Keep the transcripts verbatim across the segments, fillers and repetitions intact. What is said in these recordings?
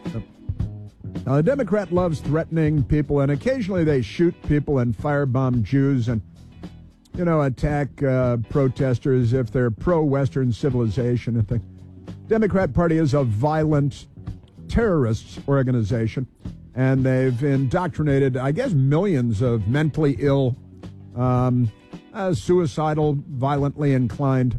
Now, the Democrat loves threatening people, and occasionally they shoot people and firebomb Jews and, you know, attack uh, protesters if they're pro-Western civilization and things. Democrat Party is a violent terrorist organization, and they've indoctrinated, I guess, millions of mentally ill, um, uh, suicidal, violently inclined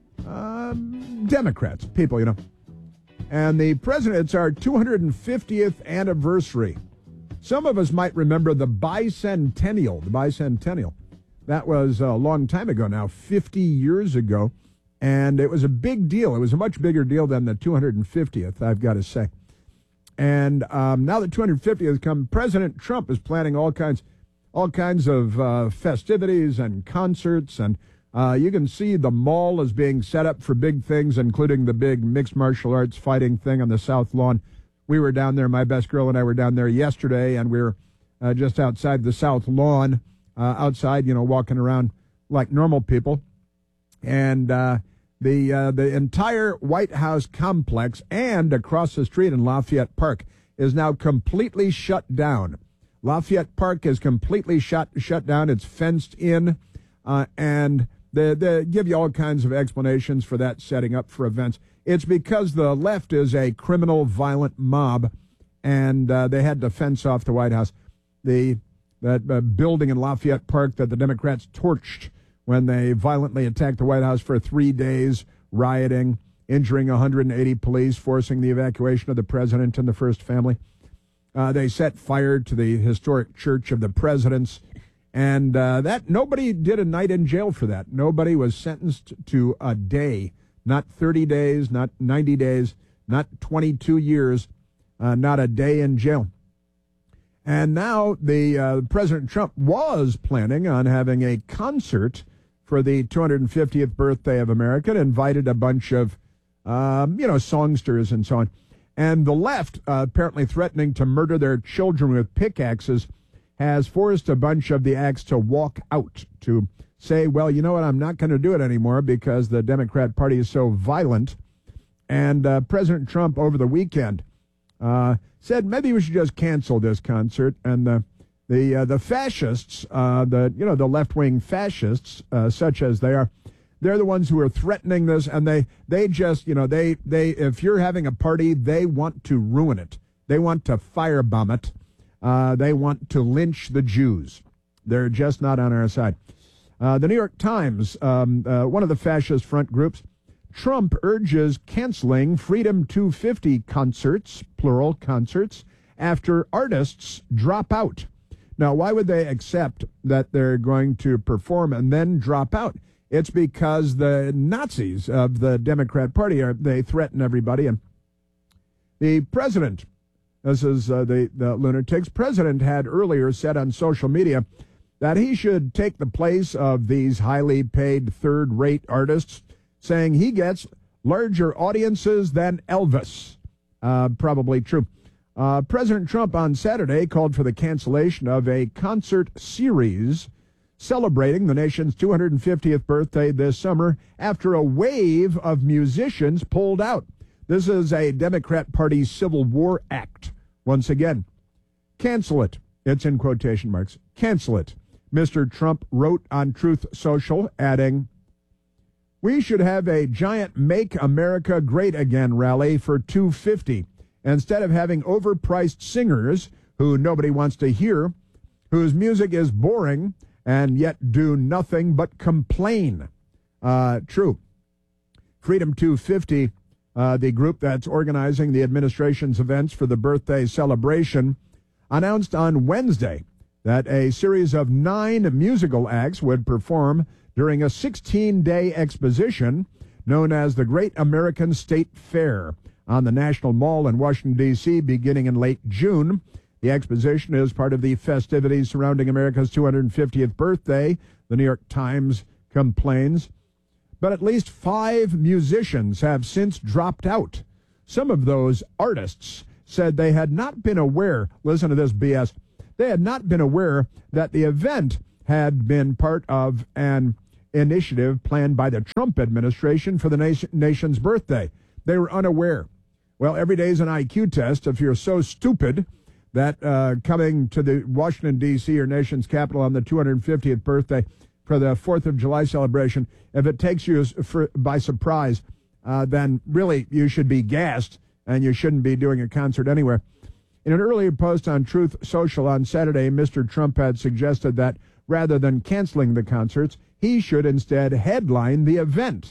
um, Democrats, people, you know. And the president, it's our two hundred fiftieth anniversary. Some of us might remember the bicentennial, the bicentennial. That was a long time ago now, fifty years ago. And it was a big deal. It was a much bigger deal than the two hundred fiftieth, I've got to say. And um, now that two hundred fiftieth has come, President Trump is planning all kinds, all kinds of uh, festivities and concerts. And uh, you can see the mall is being set up for big things, including the big mixed martial arts fighting thing on the South Lawn. We were down there, my best girl and I were down there yesterday, and we were uh, just outside the South Lawn, uh, outside, you know, walking around like normal people. And uh, the uh, the entire White House complex and across the street in Lafayette Park is now completely shut down. Lafayette Park is completely shut shut down. It's fenced in, uh, and they, they give you all kinds of explanations for that setting up for events. It's because the left is a criminal, violent mob, and uh, they had to fence off the White House. The that uh, building in Lafayette Park that the Democrats torched when they violently attacked the White House for three days, rioting, injuring one hundred eighty police, forcing the evacuation of the president and the first family. Uh, they set fire to the historic Church of the Presidents, and uh, that nobody did a night in jail for that. Nobody was sentenced to a day, not thirty days, not ninety days, not twenty-two years, uh, not a day in jail. And now the uh, President Trump was planning on having a concert for the two hundred fiftieth birthday of America, and invited a bunch of, um, you know, songsters and so on. And the left, uh, apparently threatening to murder their children with pickaxes, has forced a bunch of the acts to walk out, to say, well, you know what, I'm not going to do it anymore because the Democrat Party is so violent. And uh, President Trump over the weekend uh, said maybe we should just cancel this concert. And the the uh, the fascists, uh, the you know the left wing fascists, uh, such as they are, they're the ones who are threatening this, and they they just you know they they if you're having a party, they want to ruin it. They want to firebomb it. Uh, they want to lynch the Jews. They're just not on our side. Uh, the New York Times, um, uh, one of the fascist front groups, Trump urges canceling Freedom two fifty concerts, plural concerts, after artists drop out. Now, why would they accept that they're going to perform and then drop out? It's because the Nazis of the Democrat Party, are they threaten everybody. And the president, this is uh, the, the lunatics, president had earlier said on social media that he should take the place of these highly paid third-rate artists, saying he gets larger audiences than Elvis. Uh, probably true. Uh, President Trump on Saturday called for the cancellation of a concert series celebrating the nation's two hundred fiftieth birthday this summer after a wave of musicians pulled out. This is a Democrat Party Civil War act. Once again, cancel it. It's in quotation marks. Cancel it. Mister Trump wrote on Truth Social, adding, "We should have a giant Make America Great Again rally for two fifty. Instead of having overpriced singers who nobody wants to hear, whose music is boring, and yet do nothing but complain." Uh, true. Freedom two fifty, uh, the group that's organizing the administration's events for the birthday celebration, announced on Wednesday that a series of nine musical acts would perform during a sixteen-day exposition known as the Great American State Fair on the National Mall in Washington, D C, beginning in late June. The exposition is part of the festivities surrounding America's two hundred fiftieth birthday, the New York Times complains. But at least five musicians have since dropped out. Some of those artists said they had not been aware, listen to this B S, they had not been aware that the event had been part of an initiative planned by the Trump administration for the nation, nation's birthday. They were unaware. Well, every day is an I Q test. If you're so stupid that uh, coming to the Washington, D C, your nation's capital on the two hundred fiftieth birthday for the fourth of July celebration, if it takes you for, by surprise, uh, then really you should be gassed and you shouldn't be doing a concert anywhere. In an earlier post on Truth Social on Saturday, Mister Trump had suggested that rather than canceling the concerts, he should instead headline the event,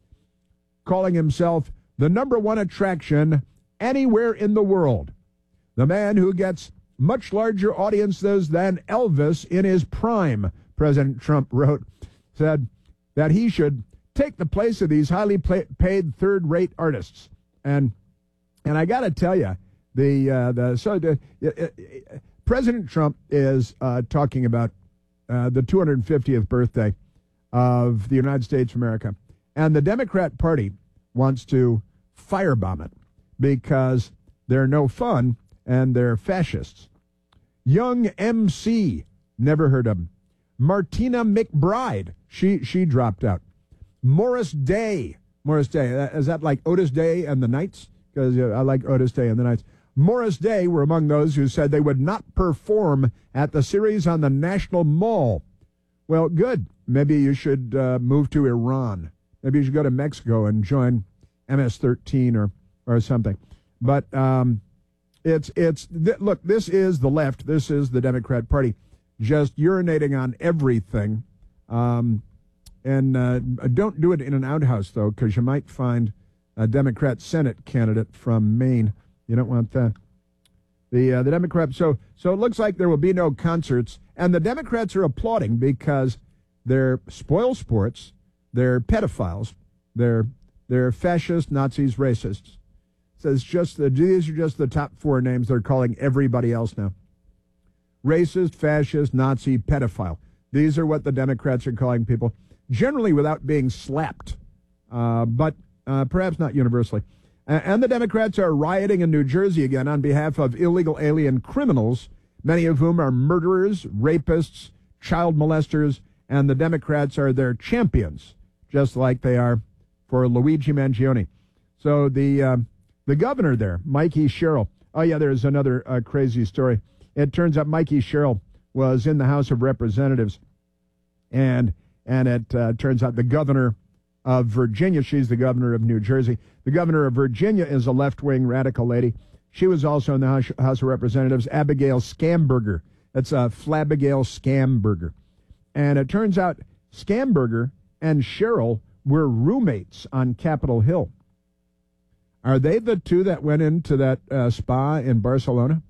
calling himself the number one attraction anywhere in the world. The man who gets much larger audiences than Elvis in his prime, President Trump wrote, said that he should take the place of these highly paid third-rate artists. And and I got to tell you, the uh, the so the, uh, uh, President Trump is uh, talking about uh, the two hundred fiftieth birthday of the United States of America, and the Democrat Party wants to firebomb it because they're no fun and they're fascists. Young M C, never heard of him. Martina McBride, she she dropped out. Morris Day, Morris Day, is that like Otis Day and the Knights? Because uh, I like Otis Day and the Knights. Morris Day were among those who said they would not perform at the series on the National Mall. Well, good. Maybe you should uh, move to Iran. Maybe you should go to Mexico and join M S thirteen or or something. But um, it's it's th- look, this is the left. This is the Democrat Party, just urinating on everything. Um, and uh, don't do it in an outhouse though, because you might find a Democrat Senate candidate from Maine. You don't want that. The uh, the Democrat. So so it looks like there will be no concerts, and the Democrats are applauding because they're spoil sports, they're pedophiles, they're they're fascists, Nazis, racists. So it's just the, these are just the top four names they're calling everybody else now. Racist, fascist, Nazi, pedophile. These are what the Democrats are calling people, generally without being slapped, uh, but uh, perhaps not universally. And the Democrats are rioting in New Jersey again on behalf of illegal alien criminals, many of whom are murderers, rapists, child molesters, and the Democrats are their champions, just like they are for Luigi Mangione. So the uh, the governor there, Mikey Sherrill. Oh, yeah, there's another uh, crazy story. It turns out Mikey Sherrill was in the House of Representatives, and and it uh, turns out the governor of Virginia, she's the governor of New Jersey. The governor of Virginia is a left-wing radical lady. She was also in the House, House of Representatives, Abigail Scamberger. That's a Flabigail Scamberger. And it turns out Scamberger and Sherrill were roommates on Capitol Hill. Are they the two that went into that uh, spa in Barcelona?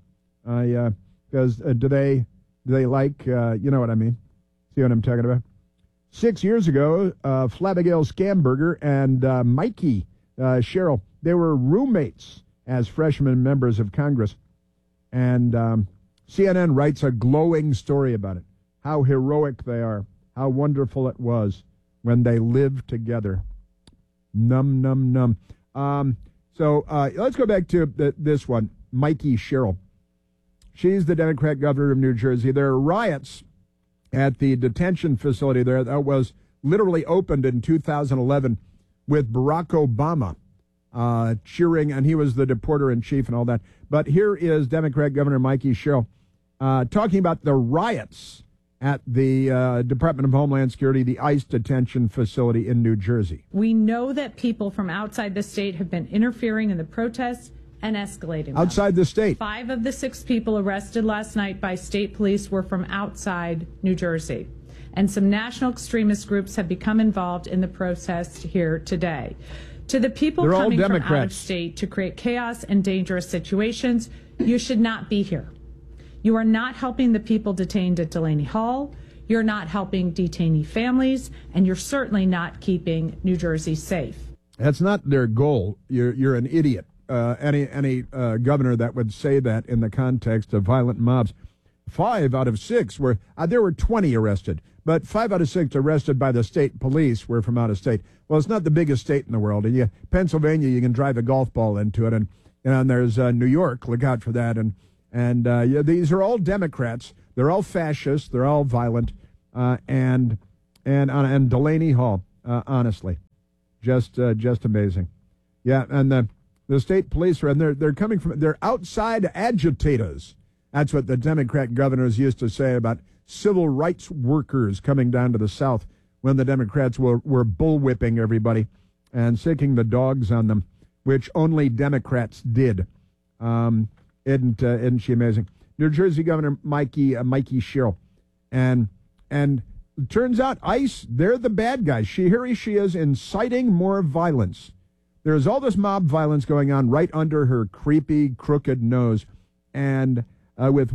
Because uh, uh, do they do they like, uh, you know what I mean? See what I'm talking about? Six years ago, uh, Flabigail Scamberger and uh, Mikey uh, Sherrill, they were roommates as freshman members of Congress. And um, C N N writes a glowing story about it, how heroic they are, how wonderful it was when they lived together. Num, num, num. Um, so uh, let's go back to the, this one, Mikey Sherrill. She's the Democrat governor of New Jersey. There are riots at the detention facility there that was literally opened in two thousand eleven with Barack Obama uh, cheering, and he was the deporter-in-chief and all that. But here is Democrat Governor Mikey Sherrill uh, talking about the riots at the uh, Department of Homeland Security, the ICE detention facility in New Jersey. We know that people from outside the state have been interfering in the protests and escalating them. Outside the state. Five of the six people arrested last night by state police were from outside New Jersey. And some national extremist groups have become involved in the protests here today. To the people They're coming all from Democrats. out of state to create chaos and dangerous situations, you should not be here. You are not helping the people detained at Delaney Hall. You're not helping detainee families, and you're certainly not keeping New Jersey safe. That's not their goal. You're you're an idiot. Uh, any any uh, governor that would say that in the context of violent mobs. Five out of six were, uh, there were twenty arrested, but five out of six arrested by the state police were from out of state. Well, it's not the biggest state in the world. And you, Pennsylvania, you can drive a golf ball into it. And, and there's uh, New York, look out for that. And, and uh, yeah, these are all Democrats. They're all fascists. They're all violent. Uh, and, and, uh, and Delaney Hall, uh, honestly, just uh, just amazing. Yeah, and the The state police are, and they're, they're coming from, they're outside agitators. That's what the Democrat governors used to say about civil rights workers coming down to the South when the Democrats were, were bullwhipping everybody and sicking the dogs on them, which only Democrats did. Um, isn't, uh, isn't she amazing? New Jersey Governor Mikey, uh, Mikey Sherrill. And, and it turns out ICE, they're the bad guys. She, here she is inciting more violence. There's all this mob violence going on right under her creepy, crooked nose, and uh, with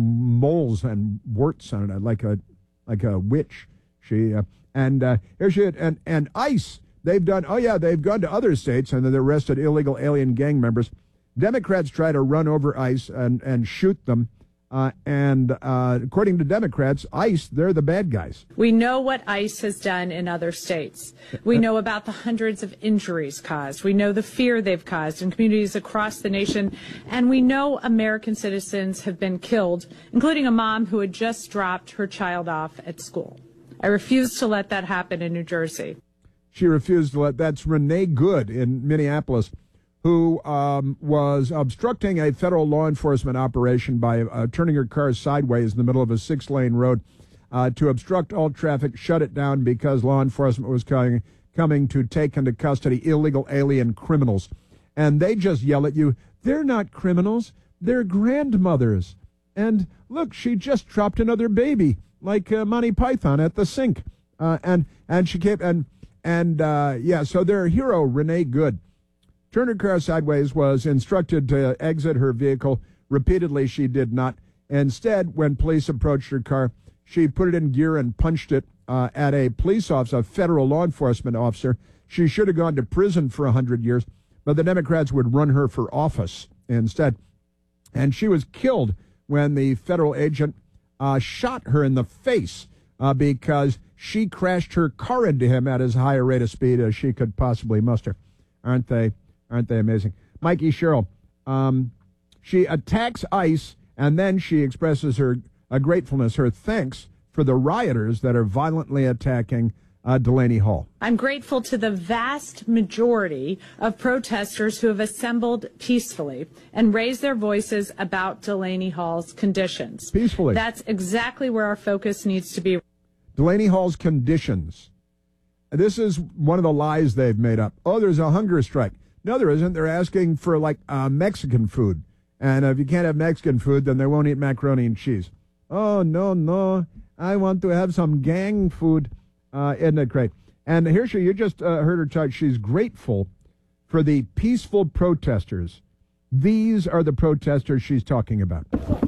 moles and warts on it, like a like a witch. She uh, and uh, here she is, and and ICE. They've done. Oh yeah, they've gone to other states and they've arrested illegal alien gang members. Democrats try to run over ICE and and shoot them. Uh, and uh, according to Democrats, ICE, they're the bad guys. We know what ICE has done in other states. We know about the hundreds of injuries caused. We know the fear they've caused in communities across the nation. And we know American citizens have been killed, including a mom who had just dropped her child off at school. I refuse to let that happen in New Jersey. She refused to let, that's Renee Good in Minneapolis, who um, was obstructing a federal law enforcement operation by uh, turning her car sideways in the middle of a six-lane road uh, to obstruct all traffic, shut it down because law enforcement was coming, coming to take into custody illegal alien criminals. And they just yell at you, they're not criminals, they're grandmothers. And look, she just dropped another baby, like uh, Monty Python at the sink. Uh, and, and she came, and, and uh, yeah, so their hero, Renee Good, turned her car sideways, was instructed to exit her vehicle. Repeatedly, she did not. Instead, when police approached her car, she put it in gear and punched it uh, at a police officer, a federal law enforcement officer. She should have gone to prison for one hundred years, but the Democrats would run her for office instead. And she was killed when the federal agent uh, shot her in the face uh, because she crashed her car into him at as high a rate of speed as she could possibly muster. Aren't they? Aren't they amazing? Mikey Sherrill, um, she attacks ICE, and then she expresses her uh, gratefulness, her thanks for the rioters that are violently attacking uh, Delaney Hall. I'm grateful to the vast majority of protesters who have assembled peacefully and raised their voices about Delaney Hall's conditions. Peacefully. That's exactly where our focus needs to be. Delaney Hall's conditions. This is one of the lies they've made up. Oh, there's a hunger strike. No, there isn't. They're asking for, like, uh, Mexican food. And if you can't have Mexican food, then they won't eat macaroni and cheese. Oh, no, no. I want to have some gang food. Uh, isn't it great? And here she, you just uh, heard her talk. She's grateful for the peaceful protesters. These are the protesters she's talking about.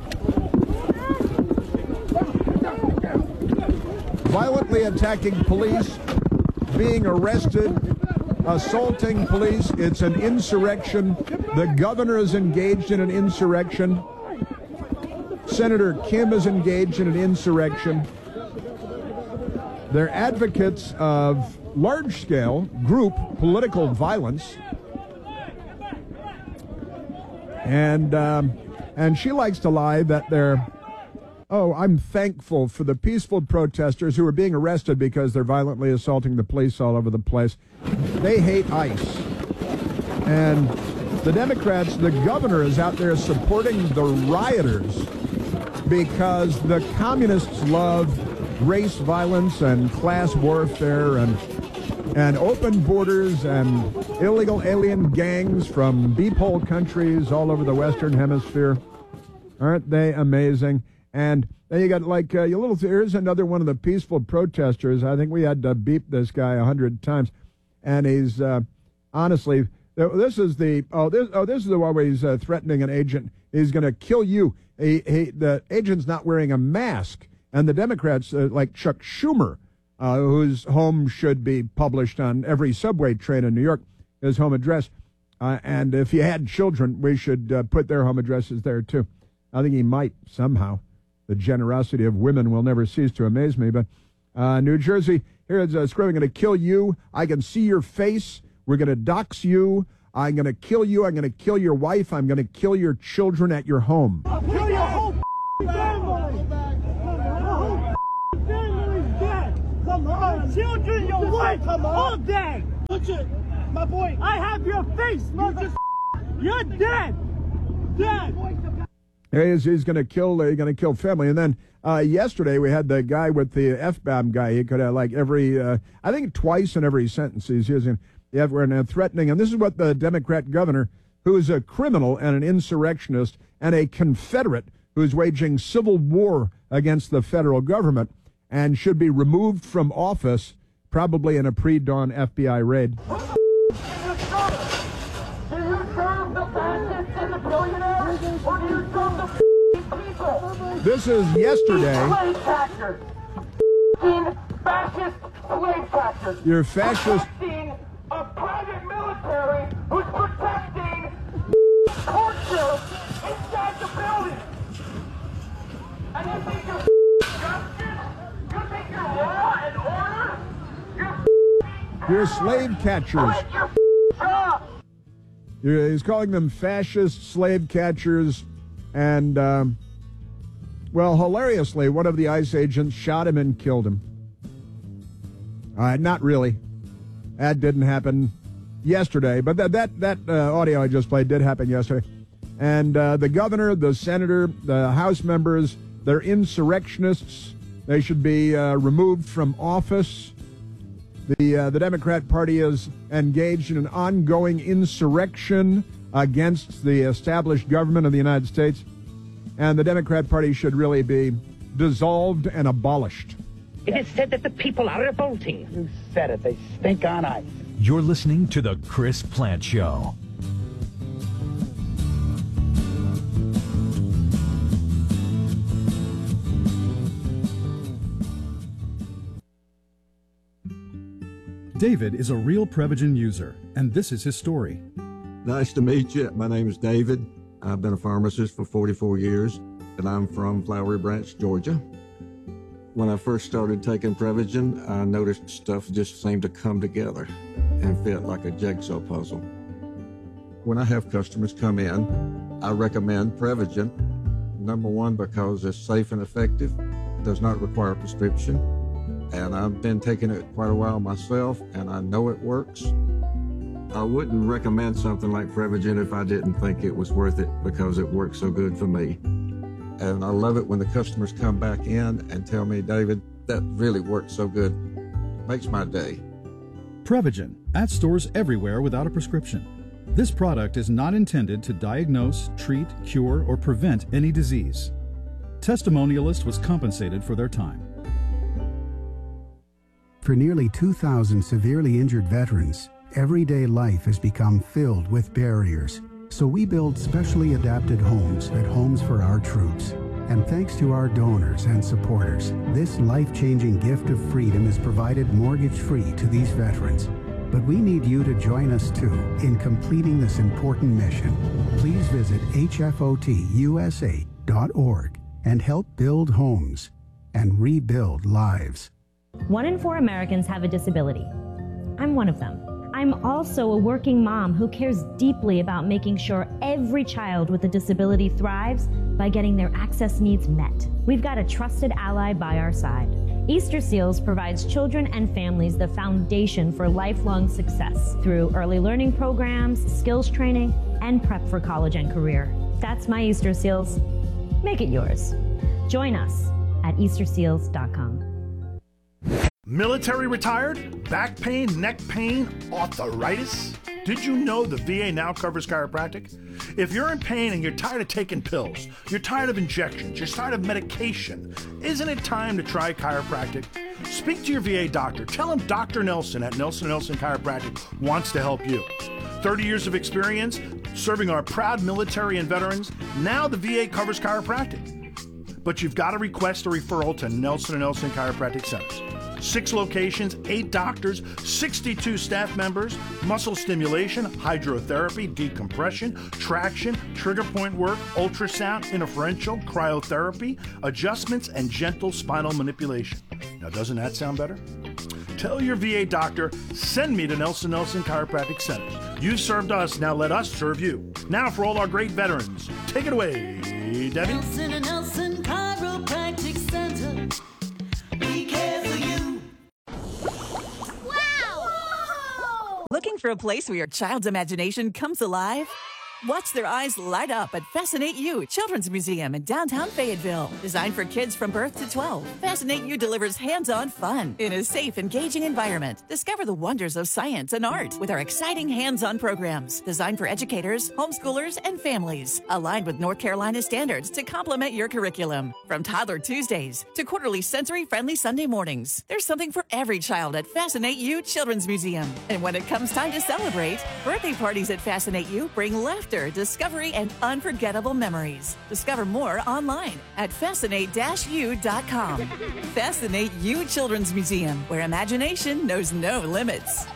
Violently attacking police, being arrested, assaulting police. It's an insurrection. The governor is engaged in an insurrection. Senator Kim is engaged in an insurrection. They're advocates of large-scale group political violence. And, um, and she likes to lie that they're, oh, I'm thankful for the peaceful protesters who are being arrested because they're violently assaulting the police all over the place. They hate ICE. And the Democrats, the governor is out there supporting the rioters because the communists love race violence and class warfare and and open borders and illegal alien gangs from beep-hole countries all over the Western Hemisphere. Aren't they amazing? And then you got like uh, your little. Here's another one of the peaceful protesters. I think we had to beep this guy a hundred times, and he's uh, honestly. This is the oh this oh this is the one where he's uh, threatening an agent. He's going to kill you. He, he, the agent's not wearing a mask, and the Democrats uh, like Chuck Schumer, uh, whose home should be published on every subway train in New York, his home address. Uh, and if he had children, we should uh, put their home addresses there too. I think he might somehow. The generosity of women will never cease to amaze me. But uh, New Jersey, here it's uh, screaming, going to kill you. I can see your face. We're going to dox you. I'm going to kill you. I'm going to kill your wife. I'm going to kill your children at your home. I'll kill your whole family. Your whole family's dead. Come on. Your children, your wife, come on. All dead. Look at my boy. I have your face. You just You're dead. Dead. He's, he's going to kill. He's going to kill family. And then uh, yesterday we had the guy with the F-bomb guy. He could have like every, uh, I think twice in every sentence he's using the F word and threatening. And this is what the Democrat governor, who is a criminal and an insurrectionist and a Confederate who is waging civil war against the federal government and should be removed from office, probably in a pre-dawn F B I raid. Do you serve the fascists and the billionaires, or do you serve the people? This is yesterday. Slave catchers. Fascist slave catchers. You're fascist. Protecting a private military who's protecting torture inside the building. And you think you're justice? You think you're law and order? You're You're slave catchers. quit your job. You're, he's calling them fascist slave catchers. And, um, well, hilariously, one of the ICE agents shot him and killed him. Uh, not really. That didn't happen yesterday. But that, that, that uh, audio I just played did happen yesterday. And uh, the governor, the senator, the House members, they're insurrectionists. They should be uh, removed from office. The uh, the Democrat Party is engaged in an ongoing insurrection against the established government of the United States, and the Democrat Party should really be dissolved and abolished. It is said that the people are revolting. You said it. They stink on ice. You're listening to The Chris Plante Show. David is a real Prevagen user, and this is his story. Nice to meet you. My name is David. I've been a pharmacist for forty-four years, and I'm from Flowery Branch, Georgia. When I first started taking Prevagen, I noticed stuff just seemed to come together and fit like a jigsaw puzzle. When I have customers come in, I recommend Prevagen. Number one, because it's safe and effective, does not require a prescription. And I've been taking it quite a while myself, and I know it works. I wouldn't recommend something like Prevagen if I didn't think it was worth it, because it works so good for me. And I love it when the customers come back in and tell me, David, that really works so good. It makes my day. Prevagen, at stores everywhere without a prescription. This product is not intended to diagnose, treat, cure, or prevent any disease. Testimonialist was compensated for their time. For nearly two thousand severely injured veterans, everyday life has become filled with barriers. So we build specially adapted homes at Homes for Our Troops. And thanks to our donors and supporters, this life-changing gift of freedom is provided mortgage-free to these veterans. But we need you to join us too in completing this important mission. Please visit H F O T U S A dot org and help build homes and rebuild lives. One in four Americans have a disability. I'm one of them. I'm also a working mom who cares deeply about making sure every child with a disability thrives by getting their access needs met. We've got a trusted ally by our side. Easter Seals provides children and families the foundation for lifelong success through early learning programs, skills training, and prep for college and career. That's my Easter Seals. Make it yours. Join us at Easter Seals dot com. Military retired? Back pain, neck pain, arthritis? Did you know the V A now covers chiropractic? If you're in pain and you're tired of taking pills, you're tired of injections, you're tired of medication, isn't it time to try chiropractic? Speak to your V A doctor. Tell him Doctor Nelson at Nelson Nelson Chiropractic wants to help you. thirty years of experience serving our proud military and veterans. Now the V A covers chiropractic. But you've got to request a referral to Nelson and Nelson Chiropractic Centers. Six locations, eight doctors, sixty-two staff members, muscle stimulation, hydrotherapy, decompression, traction, trigger point work, ultrasound, interferential, cryotherapy, adjustments, and gentle spinal manipulation. Now, doesn't that sound better? Tell your V A doctor, send me to Nelson Nelson Chiropractic Centers. You served us, now let us serve you. Now for all our great veterans, take it away, Debbie. Nelson and Nelson Chiropractic Center. We care for you. Wow! Looking for a place where your child's imagination comes alive? Watch their eyes light up at Fascinate You Children's Museum in downtown Fayetteville. Designed for kids from birth to twelve, Fascinate You delivers hands-on fun in a safe, engaging environment. Discover the wonders of science and art with our exciting hands-on programs designed for educators, homeschoolers, and families. Aligned with North Carolina standards to complement your curriculum. From Toddler Tuesdays to quarterly sensory-friendly Sunday mornings, there's something for every child at Fascinate You Children's Museum. And when it comes time to celebrate, birthday parties at Fascinate You bring laughter, discovery, and unforgettable memories. Discover more online at fascinate u dot com. Fascinate You Children's Museum, where imagination knows no limits.